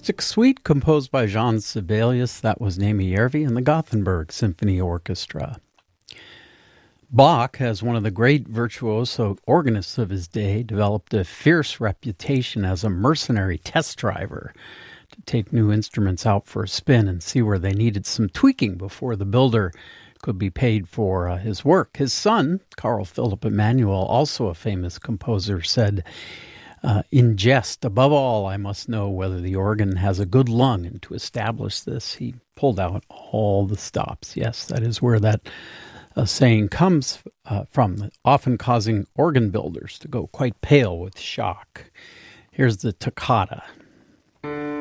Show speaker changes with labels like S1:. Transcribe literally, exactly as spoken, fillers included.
S1: Acoustic Suite, composed by Jean Sibelius. That was Naomi Järvi and the Gothenburg Symphony Orchestra. Bach, as one of the great virtuoso organists of his day, developed a fierce reputation as a mercenary test driver to take new instruments out for a spin and see where they needed some tweaking before the builder could be paid for uh, his work. His son, Carl Philipp Emanuel, also a famous composer, said, Uh, in jest, above all, I must know whether the organ has a good lung, and to establish this, he pulled out all the stops. Yes, that is where that uh, saying comes uh, from, often causing organ builders to go quite pale with shock. Here's the toccata.